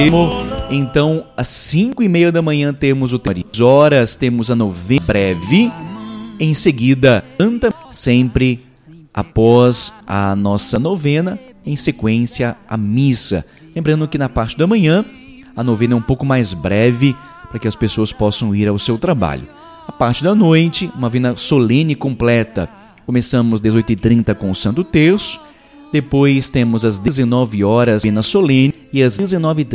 Então, às 5:30 da manhã temos o 3 horas, temos a novena breve. Em seguida, sempre após a nossa novena, em sequência a missa. Lembrando que na parte da manhã, a novena é um pouco mais breve para que as pessoas possam ir ao seu trabalho. A parte da noite, uma novena solene completa. Começamos às 18h30 com o Santo Terço. Depois temos às 19 horas, novena solene, e às 19h30